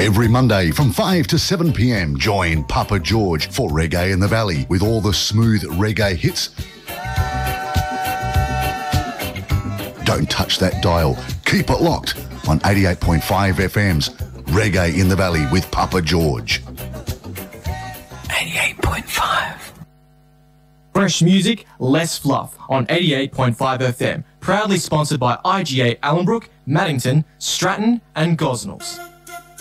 Every Monday from 5 to 7 p.m, join Papa George for Reggae in the Valley with all the smooth reggae hits. Don't touch that dial. Keep it locked on 88.5 FM's Reggae in the Valley with Papa George. 88.5. Fresh music, less fluff on 88.5 FM. Proudly sponsored by IGA Allenbrook, Maddington, Stratton and Gosnells.